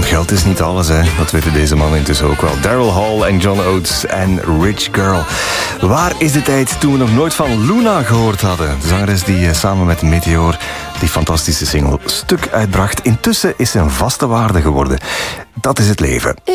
geld is niet alles, hè. Dat weten deze mannen intussen ook wel. Daryl Hall en John Oates en Rich Girl. Waar is de tijd toen we nog nooit van Luna gehoord hadden? De zangeres die samen met Meteor die fantastische single Stuk uitbracht. Intussen is ze een vaste waarde geworden. Dat is het leven.